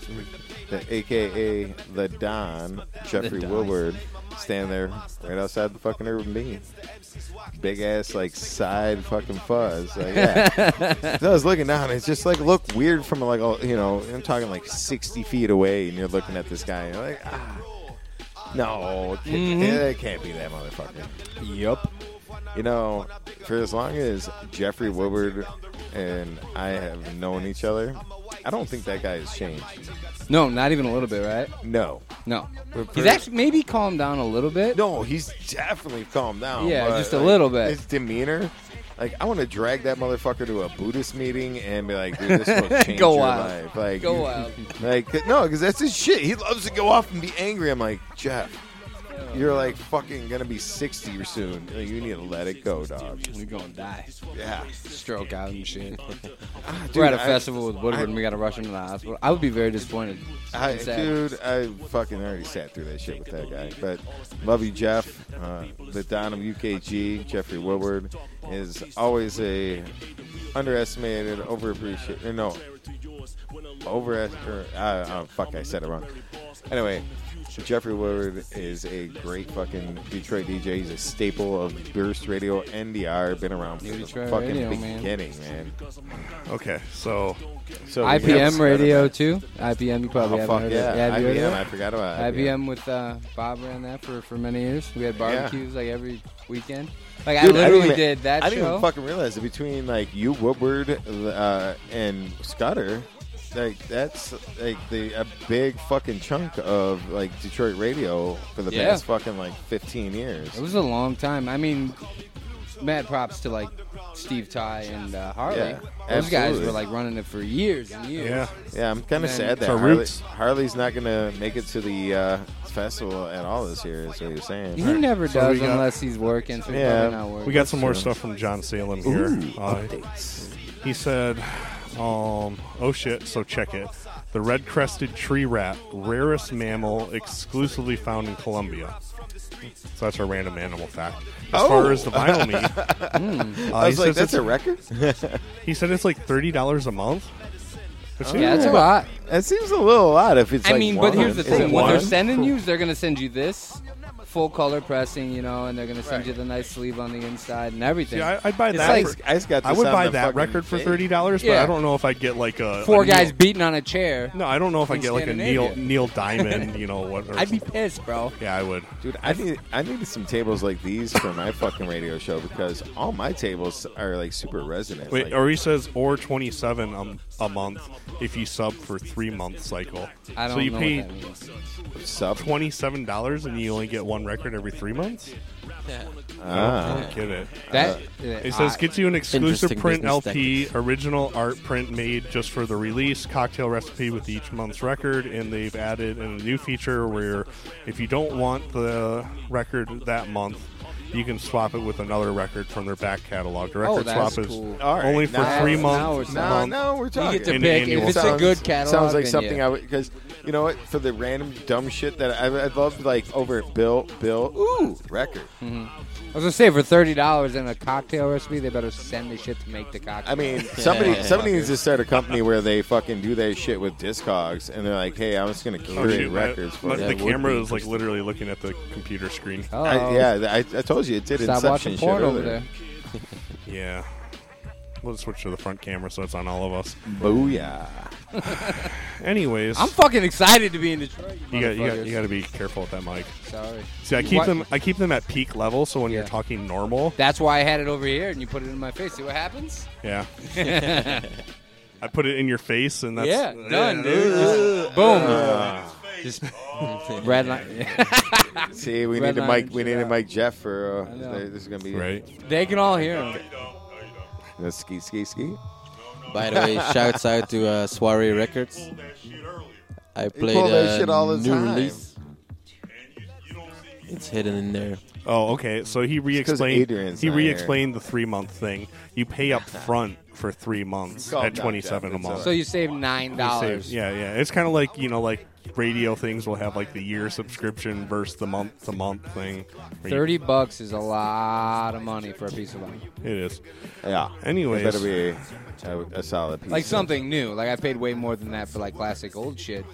a.k.a. the Don, Jeffrey Woodward, standing there right outside the fucking Airbnb. Big ass like side fucking fuzz. Like, yeah. So I was looking down. It's just like look weird from like I'm talking like 60 feet away, and you're looking at this guy. And you're like, no, it can't be that motherfucker. Yep. For as long as Jeffrey Woodward and I have known each other, I don't think that guy has changed. No, not even a little bit, right? No. He's actually maybe calmed down a little bit. No, he's definitely calmed down. Yeah, just a little bit. His demeanor, like, I want to drag that motherfucker to a Buddhist meeting and be like, dude, this will change Go your wild. life. Like, Go wild. Like, no, because that's his shit. He loves to go off and be angry. I'm like, Jeff, you're like fucking gonna be 60 soon. You need to let it go, dog. You're gonna die. Yeah. Stroke out and shit. Dude, We're at a festival with Woodward and we gotta rush him to the hospital. I would be very disappointed. Dude, I fucking already sat through that shit with that guy. But love you, Jeff. The Don of UKG, Jeffrey Woodward, is always a underestimated, overappreciated. No, fuck, I said it wrong. Anyway, Jeffrey Woodward is a great fucking Detroit DJ. He's a staple of Burst Radio NDR. Been around from the Detroit fucking radio, beginning, man. Okay, so IPM radio too. IPM, you probably haven't heard yeah. of it. Have you heard of IBM, it? I forgot about IBM with Bob ran that for many years. We had barbecues like every weekend. Like Dude, I literally did that I didn't show. even fucking realize that between like you, Woodward, and Scudder, like that's like a big fucking chunk of like Detroit radio for the past fucking like 15 years. It was a long time. I mean, mad props to like Steve Ty and Harley. Yeah, Those guys absolutely. were like running it for years and years. Yeah, I'm kind of sad that Harley's not going to make it to the festival at all this year, is what you're saying. He never does unless he's working, so he's probably not working. We got some more stuff from John Salem here. Updates. He said, oh shit, so check it. The red-crested tree rat, rarest mammal exclusively found in Colombia. So that's our random animal fact. As far as the vinyl meat, I was like, that's a record? He said it's like $30 a month. Yeah, that's a lot. That seems a little odd if it's I mean, but here's the thing. What they're one? sending you is they're going to send you this full color pressing, and they're going to send you the nice sleeve on the inside and everything. Yeah, I'd buy It's that. like- I would buy that record for $30, but I don't know if I'd get like a four guys beating on a chair. No, I don't know if I'd get like a Scandinavia. Neil Diamond, what? I'd be pissed, bro. Yeah, I would. Dude, I needed some tables like these for my fucking radio show because all my tables are like super resonant. Wait, like, or he says, or 27 a month if you sub for 3-month cycle. I don't so you know pay what that means. sub. $27 and you only get one record every 3 months? I don't get it. It says gets you an exclusive Interesting print business LP, original art print made just for the release, cocktail recipe with each month's record, and they've added in a new feature where if you don't want the record that month, you can swap it with another record from their back catalog. The record that's swap is cool. only for 3 months. No, we're talking. You get to An pick. annual. If it's a good catalog, Sounds like then something yeah. I would, because you know what? For the random dumb shit that I'd love, like over at Bill, record. I was going to say, for $30 and a cocktail recipe, they better send the shit to make the cocktail. I mean, somebody needs to start a company where they fucking do that shit with Discogs, and they're like, hey, I'm just going to curate records for The you. camera is like literally looking at the computer screen. I told you it did Stop Inception watching shit porn over earlier. there. Yeah. We'll switch to the front camera so it's on all of us. Booyah. Anyways, I'm fucking excited to be in Detroit. you got to be careful with that mic. Sorry. See, I keep them at peak level, so when you're talking normal, That's why I had it over here, and you put it in my face. See what happens? yeah, I put it in your face, and that's done, dude. Just boom. Just red line. See, we Red need to line, mic. We need to mic Jeff for. This is gonna be right. They can all hear him. The ski. By the way, shouts out to Soiree Records. I played pull that shit all the new time. release. It's hidden in there. Oh, okay. So he 'cause re-explained. Adrian's He not re-explained the 3-month thing. You pay up front for 3 months Calm at down, $27 Jeff. a month. So you save $9. Yeah. It's kind of like like radio things will have like the year subscription versus the month thing. $30 is a lot of money for a piece of vinyl. It is. Yeah. Anyways, It better be a solid piece. Like something new. Like I paid way more than that for like classic old shit.